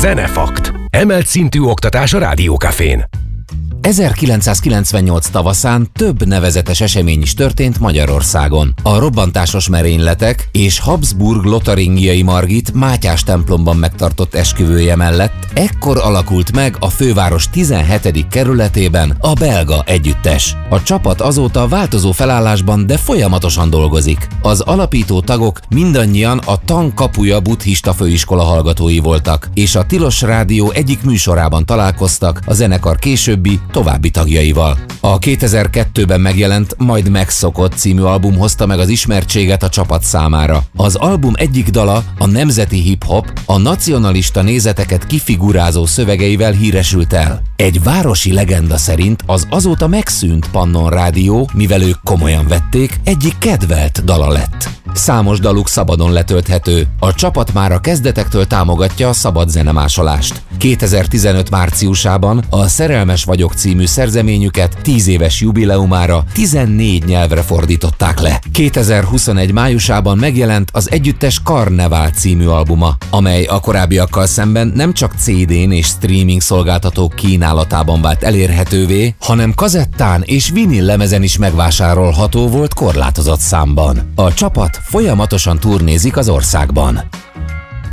Zenefakt. Emelt szintű oktatás a Rádiókafén. 1998 tavaszán több nevezetes esemény is történt Magyarországon. A robbantásos merényletek és Habsburg-Lotaringiai Margit Mátyás templomban megtartott esküvője mellett ekkor alakult meg a főváros 17. kerületében a belga együttes. A csapat azóta változó felállásban, de folyamatosan dolgozik. Az alapító tagok mindannyian a Tang Kapuja buddhista főiskola hallgatói voltak, és a Tilos Rádió egyik műsorában találkoztak a zenekar későbbi, további tagjaival. A 2002-ben megjelent Majd megszokott című album hozta meg az ismertséget a csapat számára. Az album egyik dala, a nemzeti hip-hop, a nacionalista nézeteket kifigurázó szövegeivel híresült el. Egy városi legenda szerint az azóta megszűnt Pannon Rádió, mivel ők komolyan vették, egyik kedvelt dala lett. Számos daluk szabadon letölthető. A csapat már a kezdetektől támogatja a szabad zenemásolást. 2015 márciusában a Szerelmes vagyok című szerzeményüket 10 éves jubileumára 14 nyelvre fordították le. 2021 májusában megjelent az együttes Karnevál című albuma, amely a korábbiakkal szemben nem csak CD-n és streaming szolgáltatók kínálatában vált elérhetővé, hanem kazettán és vinil lemezen is megvásárolható volt korlátozott számban. A csapat folyamatosan turnézik az országban.